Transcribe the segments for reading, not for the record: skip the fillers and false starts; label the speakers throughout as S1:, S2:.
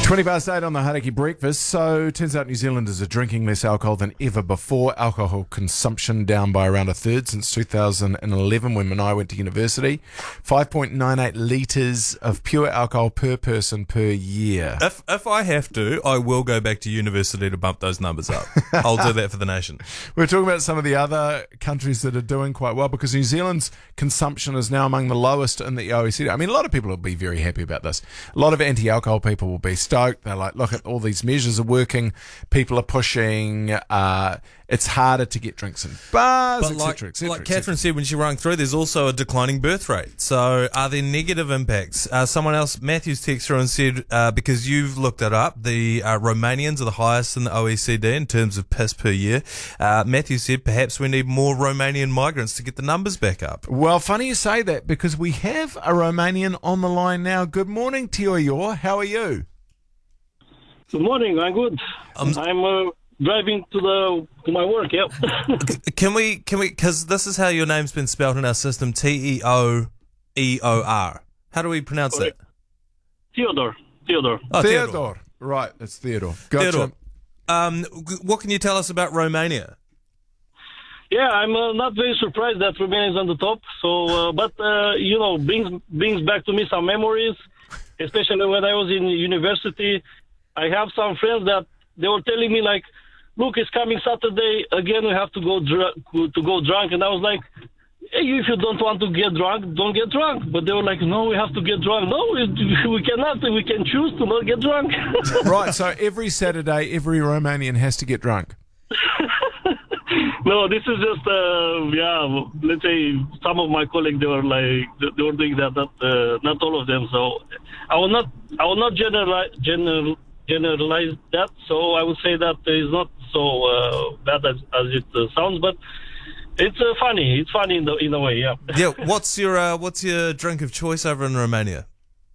S1: 8 on the Hauraki Breakfast. So, turns out New Zealanders are drinking less alcohol than ever before. Alcohol consumption down by around a third since 2011 when Manaia went to university. 5.98 litres of pure alcohol per person per year.
S2: If I have to, I will go back to university to bump those numbers up. I'll do that for the nation.
S1: We're talking about some of the other countries that are doing quite well because New Zealand's consumption is now among the lowest in the OECD. I mean, a lot of people will be very happy about this. A lot of anti-alcohol people will be stoked. They're like, look at all these measures are working. People are pushing. It's harder to get drinks in bars, etc.
S2: Like Catherine said when she rang through, there's also a declining birth rate. So are there negative impacts? Someone else, Matthew's texted through and said, because you've looked it up, the Romanians are the highest in the OECD in terms of piss per year. Matthew said perhaps we need more Romanian migrants to get the numbers back up.
S1: Well, funny you say that because we have a Romanian on the line now. Good morning, Tioyor. How are you?
S3: Good morning. I'm good. I'm driving to my work. Yep.
S2: Can we? Because this is how your name's been spelled in our system: Teoeor. How do we pronounce that?
S3: Theodore.
S2: Oh,
S1: Theodore. Right, it's Theodore. Gotcha.
S2: Theodore. What can you tell us about Romania?
S3: Yeah, I'm not very surprised that Romania is on the top. So, but brings back to me some memories, especially when I was in university. I have some friends that they were telling me like, "Look, it's coming Saturday again. We have to go drunk." And I was like, "Hey, if you don't want to get drunk, don't get drunk." But they were like, "No, we have to get drunk." No, we cannot. We can choose to not get drunk.
S1: Right. So every Saturday, every Romanian has to get drunk.
S3: No, this is just let's say some of my colleagues they were doing that. Not all of them. So I will not generalize that. So I would say that it's not so bad as it sounds, but it's funny. It's funny in a way. Yeah.
S2: Yeah. What's your drink of choice over in Romania?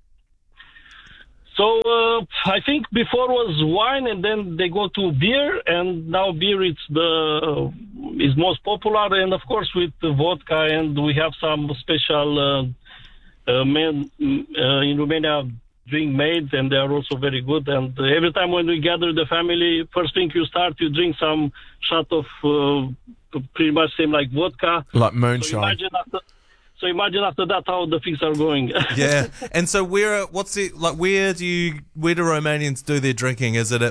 S3: So I think before was wine, and then they go to beer, and now beer is most popular, and of course with the vodka, and we have some special men in Romania drink made, and they are also very good. And every time when we gather the family, first thing you drink some shot of pretty much same like vodka,
S1: like moonshine.
S3: So imagine after that how the things are going.
S2: Yeah, and so where do Romanians do their drinking? Is it at